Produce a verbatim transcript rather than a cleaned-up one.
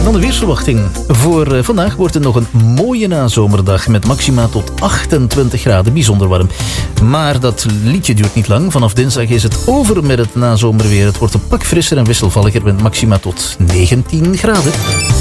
Dan de weersverwachting. Voor uh, vandaag wordt het nog een mooie nazomerdag met maxima tot achtentwintig graden, bijzonder warm. Maar dat liedje duurt niet lang. Vanaf dinsdag is het over met het nazomerweer. Het wordt een pak frisser en wisselvalliger met maxima tot negentien graden.